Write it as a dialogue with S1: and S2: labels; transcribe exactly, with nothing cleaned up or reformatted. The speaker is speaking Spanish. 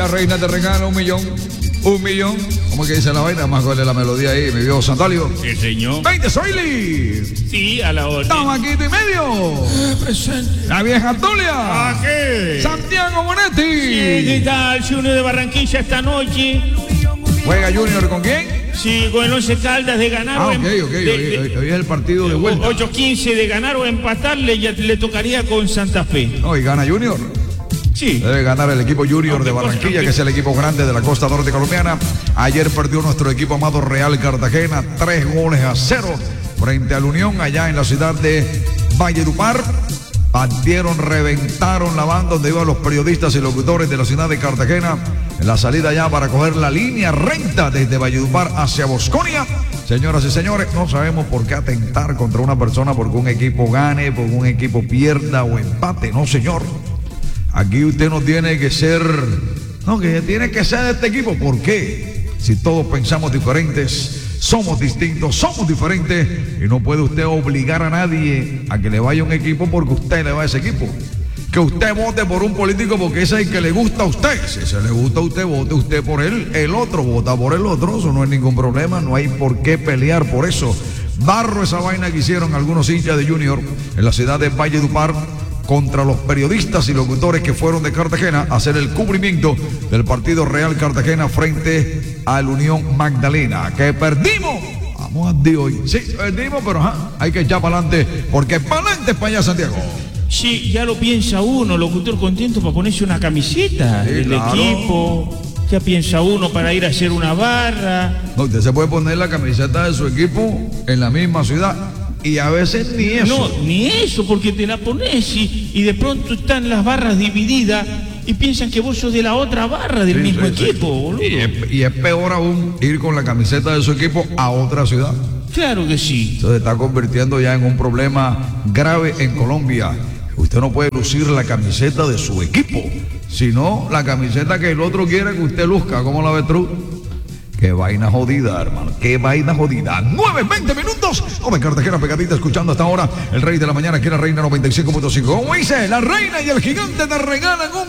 S1: la reina te regala un millón. Un millón. ¿Cómo que dice la vaina? Más cuál es la melodía ahí, mi viejo Santalio.
S2: Sí, señor.
S1: veinte, Soili.
S2: Sí, a la orden.
S1: Tabaquito y medio.
S2: Eh, presente.
S1: La vieja Tulia.
S2: ¿A qué?
S1: Santiago Bonetti.
S2: Sí, ¿qué tal? Junior de Barranquilla esta noche.
S1: ¿Juega Junior con quién?
S2: Sí, con el Once Caldas de ganar
S1: Ah,
S2: o
S1: ok,
S2: em-
S1: ok.
S2: de-
S1: Hoy,
S2: de-
S1: hoy- hoy es el partido de vuelta.
S2: ocho quince de ganar o empatarle, ya le tocaría con Santa Fe.
S1: No, y gana Junior.
S2: Sí.
S1: Debe ganar el equipo Junior
S2: Aunque
S1: de Barranquilla,
S2: cosa-
S1: que es el equipo grande de la costa norte colombiana. Ayer perdió nuestro equipo amado Real Cartagena, tres goles a cero frente al Unión allá en la ciudad de Valledupar. Partieron, reventaron la banda donde iban los periodistas y locutores de la ciudad de Cartagena en la salida ya para coger la línea recta desde Valledupar hacia Bosconia. Señoras y señores, no sabemos por qué atentar contra una persona porque un equipo gane, porque un equipo pierda o empate. No, señor. Aquí usted no tiene que ser, no, que tiene que ser de este equipo. ¿Por qué? Si todos pensamos diferentes, somos distintos, somos diferentes y no puede usted obligar a nadie a que le vaya a un equipo porque usted le va a ese equipo. Que usted vote por un político porque ese es el que le gusta a usted. Si ese le gusta a usted, vote usted por él. El otro vota por el otro. Eso no es ningún problema. No hay por qué pelear por eso. Barro esa vaina que hicieron algunos hinchas de Junior en la ciudad de Valledupar contra los periodistas y locutores que fueron de Cartagena a hacer el cubrimiento del partido Real Cartagena frente al Unión Magdalena. Que perdimos. Vamos a Dios hoy. Sí, perdimos, pero ajá, hay que echar para adelante porque para adelante es para allá, Santiago.
S2: Sí, ya lo piensa uno, locutor contento para ponerse una camiseta
S1: Sí,
S2: del
S1: claro.
S2: equipo. Ya piensa uno para ir a hacer una barra.
S1: No, usted se puede poner la camiseta de su equipo en la misma ciudad y a veces ni eso.
S2: No, ni eso, porque te la pones y, y de pronto están las barras divididas y piensan que vos sos de la otra barra del
S1: Sí,
S2: mismo
S1: sí, sí.
S2: equipo, boludo.
S1: Y es, y es peor aún ir con la camiseta de su equipo a otra ciudad.
S2: Claro que sí.
S1: Eso se está convirtiendo ya en un problema grave en Colombia. Usted no puede lucir la camiseta de su equipo, sino la camiseta que el otro quiere que usted luzca. ¿Cómo la ves tú? Qué vaina jodida, hermano. Qué vaina jodida. nueve, veinte minutos. Come Cartagena pegadita escuchando hasta ahora el Rey de la Mañana aquí en la Reina noventa y cinco punto cinco. Como dice, la Reina y el Gigante te regalan un